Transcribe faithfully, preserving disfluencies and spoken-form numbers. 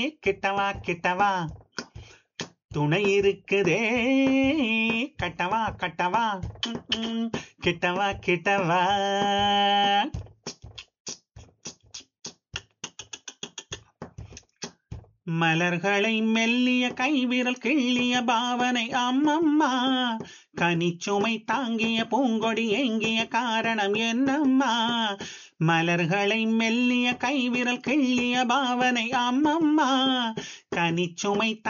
கிட்டவா கிட்டவா துணை இருக்குதே கட்டவா கட்டவா ம், ம், கிட்டவா கிட்டவா. மலர்களை மெல்லிய கைவிரல் கிள்ளிய பாவனை அம்மம்மா, கனிச்சுமை தாங்கிய பூங்கொடி ஏங்கிய காரணம் என்னம்மா. மலர்களை மெல்லிய கைவிரல் கிள்ளிய பாவனை அம்மம்மா, கனிச்சுமை